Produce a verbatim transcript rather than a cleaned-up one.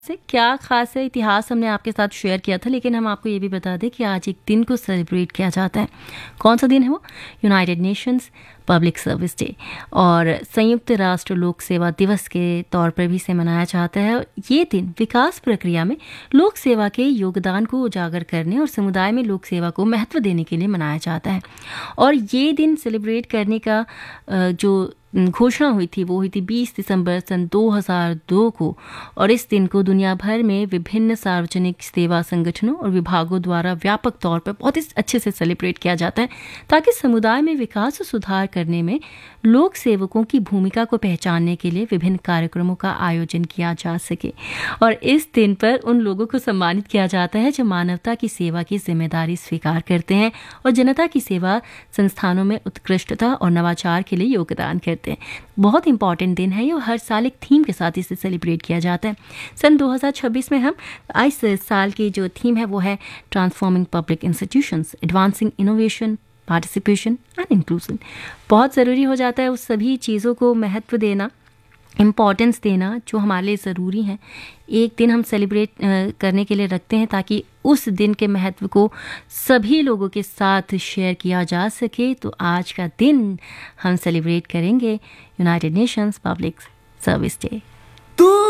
से क्या खास है इतिहास हमने आपके साथ शेयर किया था, लेकिन हम आपको ये भी बता दें कि आज एक दिन को सेलिब्रेट किया जाता है। कौन सा दिन है वो? United Nations public service day, और संयुक्त राष्ट्र लोक सेवा दिवस के तौर पर भी इसे मनाया जाता है। ये दिन विकास प्रक्रिया में लोक सेवा के योगदान को उजागर करने और समुदाय में लोक सेवा को महत्व देने के लिए मनाया जाता है। और ये दिन सेलिब्रेट करने का जो घोषणा हुई थी वो हुई थी बीस दिसंबर सन दो हज़ार दो को, और इस दिन को दुनिया भर में विभिन्न सार्वजनिक सेवा संगठनों और विभागों द्वारा व्यापक तौर पर बहुत ही अच्छे से सेलिब्रेट किया जाता है, ताकि समुदाय में विकास और सुधार करने में लोक सेवकों की भूमिका को पहचानने के लिए विभिन्न कार्यक्रमों का आयोजन किया जा सके। और इस दिन पर उन लोगों को सम्मानित किया जाता है जो मानवता की सेवा की जिम्मेदारी स्वीकार करते हैं और जनता की सेवा संस्थानों में उत्कृष्टता और नवाचार के लिए योगदान करते हैं। बहुत इंपॉर्टेंट दिन है ये, हर साल एक थीम के साथ इसे सेलिब्रेट किया जाता है। सन दो हज़ार छब्बीस में हम इस साल की जो थीम है वो है transforming public institutions, advancing innovation, participation and inclusion. बहुत ज़रूरी हो जाता है उस सभी चीज़ों को महत्व देना, इम्पॉर्टेंस देना जो हमारे लिए ज़रूरी है। एक दिन हम सेलिब्रेट करने के लिए रखते हैं ताकि उस दिन के महत्व को सभी लोगों के साथ शेयर किया जा सके। तो आज का दिन हम सेलिब्रेट करेंगे United Nations public service day.